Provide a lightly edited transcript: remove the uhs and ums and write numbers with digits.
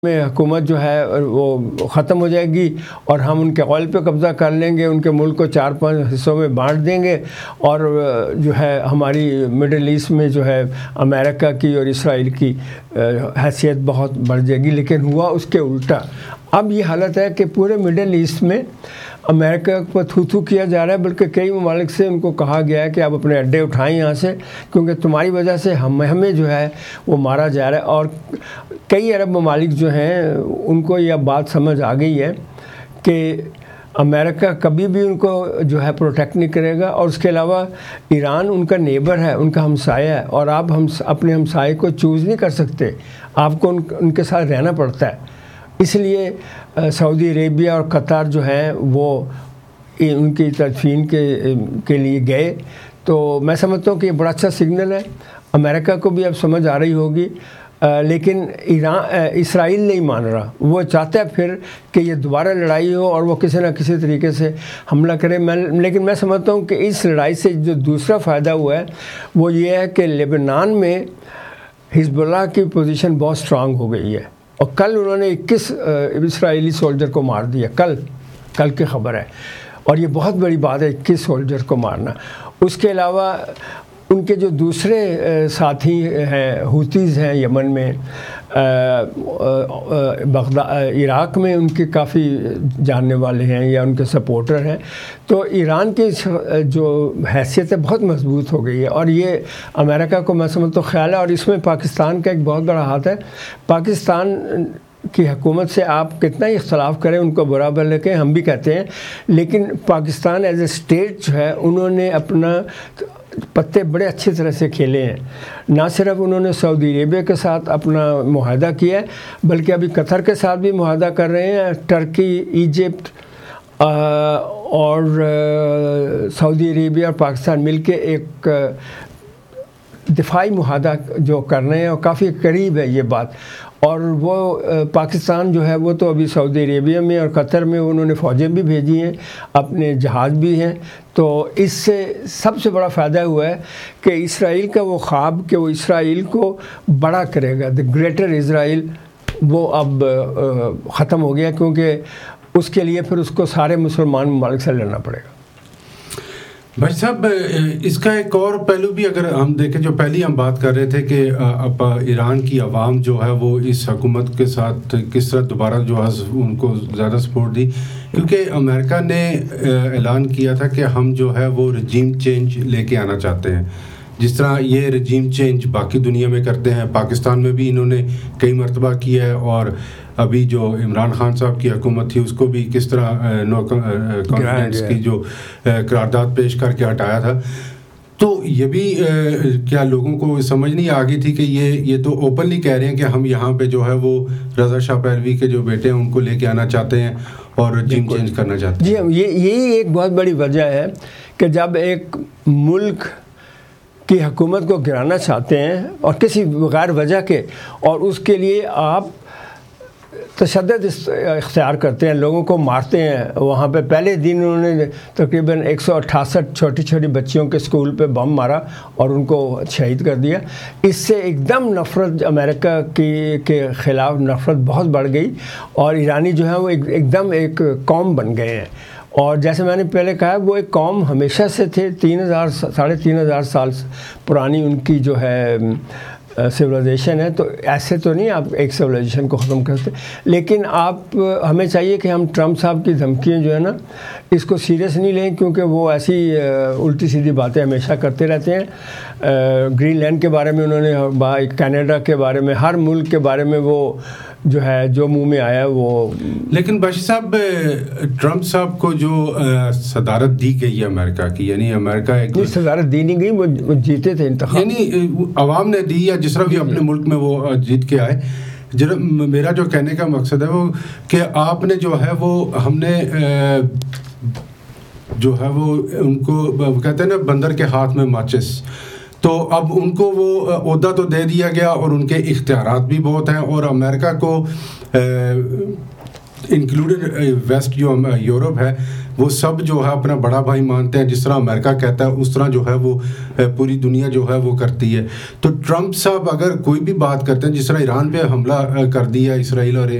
میں حکومت جو ہے وہ ختم ہو جائے گی اور ہم ان کے آئل پہ قبضہ کر لیں گے، ان کے ملک کو 4-5 حصوں میں بانٹ دیں گے اور جو ہے ہماری مڈل ایسٹ میں جو ہے امریکہ کی اور اسرائیل کی حیثیت بہت بڑھ جائے گی۔ لیکن ہوا اس کے الٹا۔ اب یہ حالت ہے کہ پورے مڈل ایسٹ میں امریکہ کو تھو کیا جا رہا ہے، بلکہ کئی ممالک سے ان کو کہا گیا ہے کہ آپ اپنے اڈے اٹھائیں یہاں سے، کیونکہ تمہاری وجہ سے ہمیں جو ہے وہ مارا جا رہا ہے۔ اور کئی عرب ممالک جو ہیں ان کو یہ بات سمجھ آ گئی ہے کہ امریکہ کبھی بھی ان کو جو ہے پروٹیکٹ نہیں کرے گا، اور اس کے علاوہ ایران ان کا نیبر ہے، ان کا ہمسایہ ہے، اور آپ اپنے ہمسائے کو چوز نہیں کر سکتے، آپ کو ان کے ساتھ رہنا پڑتا ہے۔ اس لیے سعودی عربیہ اور قطر جو ہیں وہ ان کی تدفین کے لیے گئے۔ تو میں سمجھتا ہوں کہ یہ بڑا اچھا سگنل ہے، امریکہ کو بھی اب سمجھ آ رہی ہوگی، لیکن اسرائیل نہیں مان رہا، وہ چاہتا ہے پھر کہ یہ دوبارہ لڑائی ہو اور وہ کسی نہ کسی طریقے سے حملہ کرے۔ لیکن میں سمجھتا ہوں کہ اس لڑائی سے جو دوسرا فائدہ ہوا ہے وہ یہ ہے کہ لبنان میں حزب اللہ کی پوزیشن بہت سٹرانگ ہو گئی ہے، اور کل انہوں نے 21 اسرائیلی سولجر کو مار دیا، کل کی خبر ہے، اور یہ بہت بڑی بات ہے 21 سولجر کو مارنا۔ اس کے علاوہ ان کے جو دوسرے ساتھی ہیں، ہوتیز ہیں یمن میں، عراق میں ان کے کافی جاننے والے ہیں یا ان کے سپورٹر ہیں، تو ایران کی جو حیثیت ہے بہت مضبوط ہو گئی ہے، اور یہ امریکہ کو میں سمجھتا ہوں خیال ہے، اور اس میں پاکستان کا ایک بہت بڑا ہاتھ ہے۔ پاکستان کی حکومت سے آپ کتنا ہی اختلاف کریں، ان کو برا بھلا لگے، ہم بھی کہتے ہیں، لیکن پاکستان ایز اے اسٹیٹ جو ہے انہوں نے اپنا پتے بڑے اچھی طرح سے کھیلے ہیں۔ نہ صرف انہوں نے سعودی عربیہ کے ساتھ اپنا معاہدہ کیا ہے، بلکہ ابھی قطر کے ساتھ بھی معاہدہ کر رہے ہیں۔ ٹرکی، ایجپٹ اور سعودی عربیہ اور پاکستان مل کے ایک دفاعی معاہدہ جو کر رہے ہیں، اور کافی قریب ہے یہ بات۔ اور وہ پاکستان جو ہے وہ تو ابھی سعودی عربیہ میں اور قطر میں انہوں نے فوجیں بھی بھیجی ہیں، اپنے جہاز بھی ہیں، تو اس سے سب سے بڑا فائدہ ہوا ہے کہ اسرائیل کا وہ خواب کہ وہ اسرائیل کو بڑا کرے گا، دی گریٹر اسرائیل، وہ اب ختم ہو گیا، کیونکہ اس کے لیے پھر اس کو سارے مسلمان ممالک سے لڑنا پڑے گا۔ بھائی صاحب، اس کا ایک اور پہلو بھی اگر ہم دیکھیں، جو پہلی ہم بات کر رہے تھے کہ اب ایران کی عوام جو ہے وہ اس حکومت کے ساتھ کس طرح دوبارہ جو ہے ان کو زیادہ سپورٹ دی، کیونکہ امریکہ نے اعلان کیا تھا کہ ہم جو ہے وہ رجیم چینج لے کے آنا چاہتے ہیں، جس طرح یہ رجیم چینج باقی دنیا میں کرتے ہیں، پاکستان میں بھی انہوں نے کئی مرتبہ کیا ہے، اور ابھی جو عمران خان صاحب کی حکومت تھی اس کو بھی کس طرح نو کانفیڈنس کی جو قرارداد پیش کر کے ہٹایا تھا۔ تو یہ بھی کیا لوگوں کو سمجھ نہیں آ گئی تھی کہ یہ تو اوپنلی کہہ رہے ہیں کہ ہم یہاں پہ جو ہے وہ رضا شاہ پہلوی کے جو بیٹے ہیں ان کو لے کے آنا چاہتے ہیں اور رجیم چینج کرنا چاہتے ہیں۔ جی، یہی ایک بہت بڑی وجہ ہے کہ جب ایک ملک کی حکومت کو گرانا چاہتے ہیں اور کسی غیر وجہ کے، اور اس کے لیے آپ تشدد اختیار کرتے ہیں، لوگوں کو مارتے ہیں۔ وہاں پہ پہلے دن انہوں نے تقریباً 168 چھوٹی چھوٹی بچیوں کے اسکول پہ بم مارا اور ان کو شہید کر دیا۔ اس سے ایک دم نفرت امریکہ کے خلاف نفرت بہت بڑھ گئی، اور ایرانی جو ہیں وہ ایک دم ایک قوم بن گئے ہیں۔ اور جیسے میں نے پہلے کہا، وہ ایک قوم ہمیشہ سے تھے، 3,000 سال پرانی ان کی جو ہے سویلائزیشن ہے، تو ایسے تو نہیں آپ ایک سویلائزیشن کو ختم کرتے، لیکن ہمیں چاہیے کہ ہم ٹرمپ صاحب کی دھمکیاں جو ہے نا اس کو سیریس نہیں لیں، کیونکہ وہ ایسی الٹی سیدھی باتیں ہمیشہ کرتے رہتے ہیں۔ گرین لینڈ کے بارے میں انہوں نے، کینیڈا کے بارے میں، ہر ملک کے بارے میں وہ جو ہے جو منہ میں آیا وہ۔ لیکن بشیر صاحب، ٹرمپ صاحب کو جو صدارت دی گئی ہے امریکہ کی، یعنی امریکہ ایک صدارت دی نہیں گئی، وہ جیتے تھے انتخاب، یعنی عوام نے دی، یا جس طرح بھی اپنے ملک میں وہ جیت کے آئے۔ میرا جو کہنے کا مقصد ہے وہ کہ آپ نے جو ہے وہ، ہم نے جو ہے وہ ان کو کہتے ہیں نا بندر کے ہاتھ میں ماچس، تو اب ان کو وہ عہدہ تو دے دیا گیا اور ان کے اختیارات بھی بہت ہیں، اور امریکہ کو انکلوڈیڈ ویسٹ جو یورپ ہے وہ سب جو ہے اپنا بڑا بھائی مانتے ہیں. جس طرح امریکہ کہتا ہے اس طرح جو ہے وہ پوری دنیا جو ہے وہ کرتی ہے. تو ٹرمپ صاحب اگر کوئی بھی بات کرتے ہیں جس طرح ایران پہ حملہ کر دیا اسرائیل اور